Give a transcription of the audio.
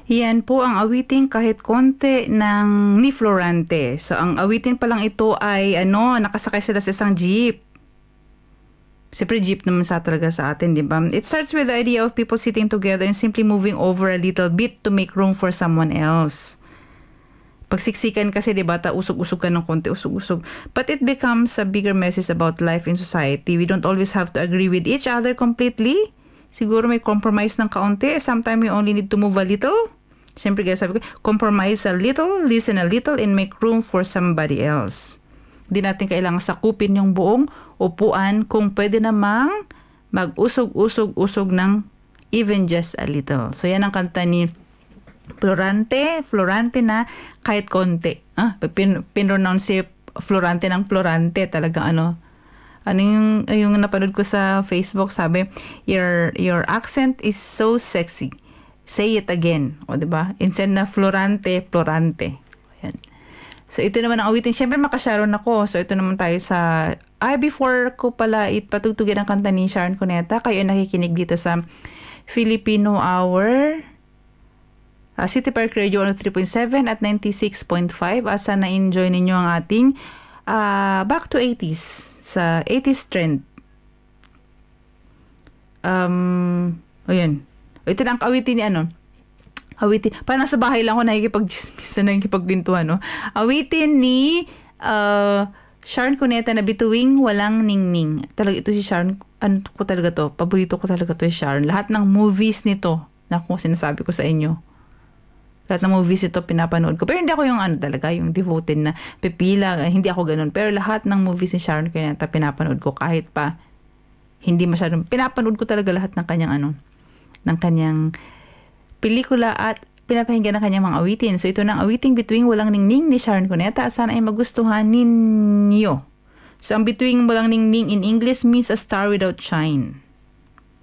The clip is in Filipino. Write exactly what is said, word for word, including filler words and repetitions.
Yan po ang awitin kahit konti ng ni Florante. So, ang awitin pa lang ito ay ano, nakasakay sila sa isang jeep. Siyempre, jeep naman sa talaga sa atin, di ba? It starts with the idea of people sitting together and simply moving over a little bit to make room for someone else. Pagsiksikan kasi, di ba, ta usog-usog ka ng konti, usog-usog. But it becomes a bigger message about life in society. We don't always have to agree with each other completely. Siguro may compromise ng kaunti. Sometimes we only need to move a little. Siyempre, guys, sabi ko, compromise a little, listen a little, and make room for somebody else. Di natin kailangan sakupin yung buong upuan kung pwede namang mag-usog-usog-usog ng even just a little. So, yan ang kanta ni Florante, Florante na kahit konti. Ah, pin pinronounce si Florante ng Florante. Talagang ano, ano yung, yung napanood ko sa Facebook, sabi, your, your accent is so sexy. Say it again. O, diba? Instead na Florante, Florante. Ayan. So, ito naman ang awitin. Siyempre, makasharon ako. So, ito naman tayo sa... Ay, before ko pala ipatugtugin ang kanta ni Sharon Cuneta, kayo nakikinig dito sa Filipino Hour, uh, City Park Radio one oh three point seven at ninety-six point five. Asa na-enjoy ninyo ang ating uh, back to eighties, sa eighties trend. Um, o yun. Ito na ang awitin ni ano. Awitin. Parang nasa bahay lang ako nakikipag-gismisa, nakikipagpintuhan, no? Awitin ni uh, Sharon Cuneta na Bituing Walang Ningning. Talaga ito si Sharon. Ano ko talaga to? Paborito ko talaga to si Sharon. Lahat ng movies nito, na kung sinasabi ko sa inyo. Lahat ng movies ito pinapanood ko. Pero hindi ako yung ano talaga, yung devoted na pipila. Hindi ako ganun. Pero lahat ng movies ni Sharon Cuneta pinapanood ko kahit pa hindi masyadong. Pinapanood ko talaga lahat ng kanyang ano, ng kanyang pelikula at pinapahinggan ng kanyang mga awitin. So, ito ng awiting Bituing Walang Ningning ni Sharon Cuneta. Sana ay magustuhan ninyo. So, ang Bituing Walang Ningning in English means a star without shine.